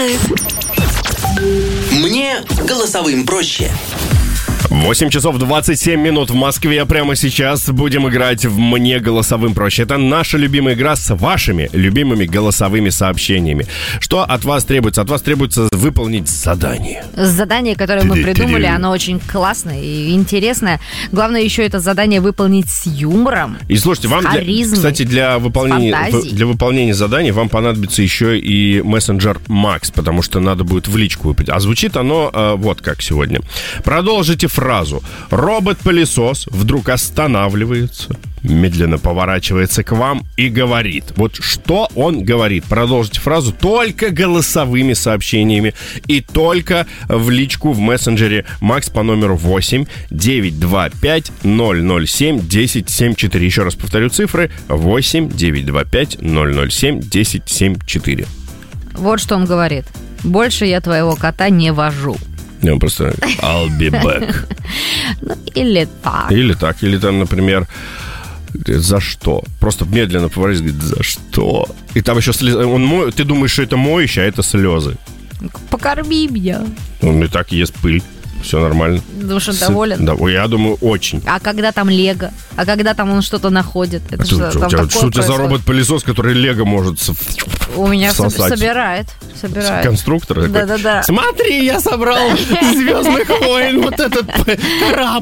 Мне голосовым проще. 8 часов 27 минут в Москве. Прямо сейчас будем играть в «Мне голосовым проще». Это наша любимая игра с вашими любимыми голосовыми сообщениями. Что от вас требуется? От вас требуется выполнить задание. Задание, которое мы придумали, оно очень классное и интересное. Главное еще это задание выполнить с юмором. И слушайте, вам, кстати, для выполнения заданий вам понадобится еще и мессенджер Max, потому что надо будет в личку выпить. А звучит оно вот как сегодня. Продолжите фразу. Робот-пылесос вдруг останавливается, медленно поворачивается к вам и говорит. Вот что он говорит. Продолжите фразу только голосовыми сообщениями и только в личку в мессенджере Max по номеру 8 925 007 1074. Еще раз повторю цифры. 8 925 007 1074. Вот что он говорит. Больше я твоего кота не вожу. Он просто I'll be back. Ну, или так. Или так, или там, например, за что? Просто медленно поворачивается, говорит, за что? И там еще слезы. Ты думаешь, что это моющее, а это слезы. Покорми меня. Он и так ест пыль. Все нормально. Думаешь, он доволен? Да, я думаю, очень. А когда там лего? А когда там он что-то находит? Это что у тебя за робот-пылесос, который лего может у меня всосать? Собирает. Конструктор такой? Да. Смотри, я собрал Звездных войн вот этот корабль.